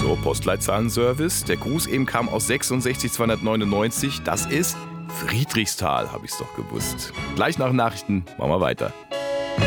Hallo, Postleitzahlenservice. Der Gruß eben kam aus 66299. Das ist Friedrichsthal, habe ich es doch gewusst. Gleich nach Nachrichten machen wir weiter.